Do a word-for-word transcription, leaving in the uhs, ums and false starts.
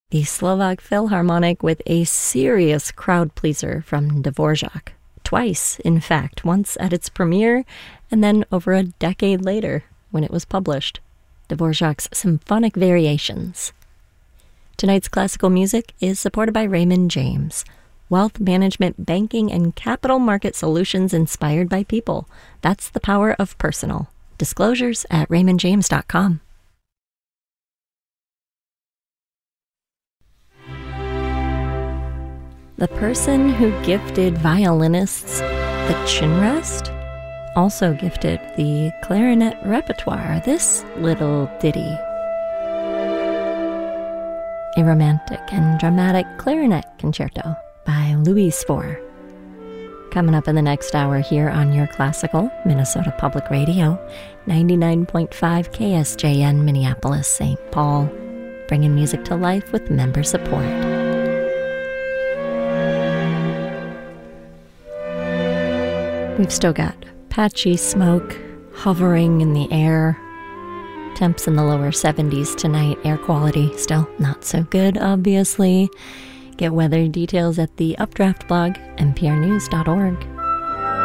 the Slovak Philharmonic with a serious crowd pleaser from Dvorak. Twice, in fact, once at its premiere and then over a decade later when it was published. Dvorak's Symphonic Variations. Tonight's classical music is supported by Raymond James. Wealth management, banking, and capital market solutions inspired by people. That's the power of personal. Disclosures at raymond james dot com. The person who gifted violinists the chin rest also gifted the clarinet repertoire this little ditty. A romantic and dramatic clarinet concerto by Louis Spohr. Coming up in the next hour here on Your Classical, Minnesota Public Radio, ninety-nine point five K S J N, Minneapolis, Saint Paul, bringing music to life with member support. We've still got patchy smoke hovering in the air. Temps in the lower seventies tonight. Air quality still not so good, obviously. Get weather details at the Updraft blog, n p r news dot org.